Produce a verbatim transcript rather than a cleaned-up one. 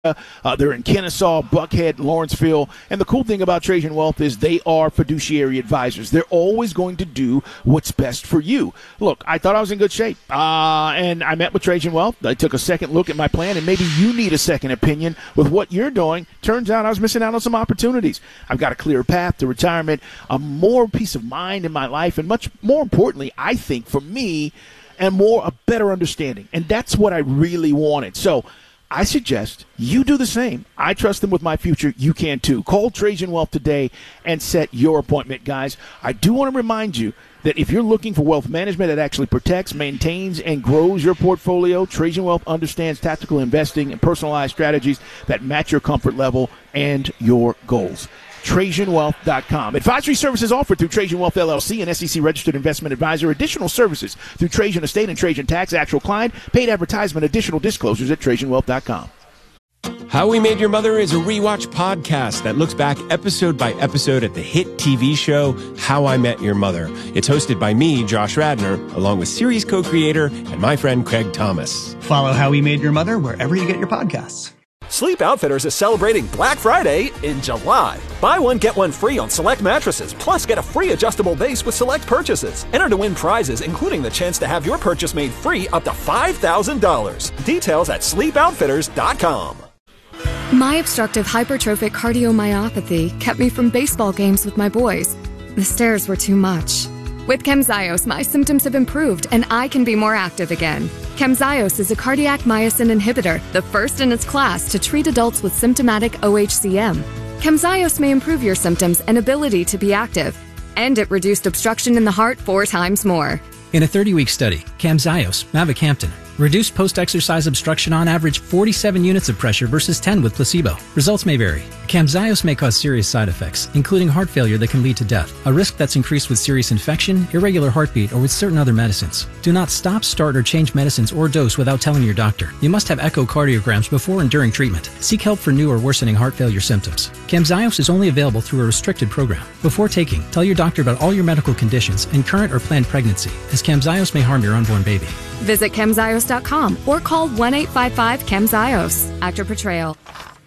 Uh, they're in Kennesaw, Buckhead, Lawrenceville. And the cool thing about Trajan Wealth is they are fiduciary advisors. They're always going to do what's best for you. Look, I thought I was in good shape, uh, and I met with Trajan Wealth. I took a second look at my plan, and maybe you need a second opinion with what you're doing. Turns out I was missing out on some opportunities. I've got a clear path to retirement, a more peace of mind in my life, and much more importantly, I think, for me, and more a better understanding. And that's what I really wanted. So I suggest you do the same. I trust them with my future. You can too. Call Trajan Wealth today and set your appointment, guys. I do want to remind you that if you're looking for wealth management that actually protects, maintains, and grows your portfolio, Trajan Wealth understands tactical investing and personalized strategies that match your comfort level and your goals. Trajan Wealth dot com. Advisory services offered through Trajan Wealth L L C, an S E C-registered investment advisor. Additional services through Trajan Estate and Trajan Tax. Actual client, paid advertisement, additional disclosures at Trajan Wealth dot com. How We Made Your Mother is a rewatch podcast that looks back episode by episode at the hit T V show How I Met Your Mother. It's hosted by me, Josh Radnor, along with series co-creator and my friend Craig Thomas. Follow How We Made Your Mother wherever you get your podcasts. Sleep Outfitters is celebrating Black Friday in July. Buy one, get one free on select mattresses, plus get a free adjustable base with select purchases. Enter to win prizes, including the chance to have your purchase made free up to five thousand dollars. Details at sleep outfitters dot com. My obstructive hypertrophic cardiomyopathy kept me from baseball games with my boys. The stairs were too much. With Camzyos, my symptoms have improved and I can be more active again. Camzyos is a cardiac myosin inhibitor, the first in its class to treat adults with symptomatic O H C M. Camzyos may improve your symptoms and ability to be active, and it reduced obstruction in the heart four times more. In a thirty-week study, Camzyos, mavacamten, reduced post-exercise obstruction on average forty-seven units of pressure versus ten with placebo. Results may vary. Camzyos may cause serious side effects, including heart failure that can lead to death, a risk that's increased with serious infection, irregular heartbeat, or with certain other medicines. Do not stop, start, or change medicines or dose without telling your doctor. You must have echocardiograms before and during treatment. Seek help for new or worsening heart failure symptoms. Camzyos is only available through a restricted program. Before taking, tell your doctor about all your medical conditions and current or planned pregnancy, as Camzyos may harm your unborn baby. Visit Camzyos dot com or call one eight five five C A M Z Y O S. Actor Portrayal.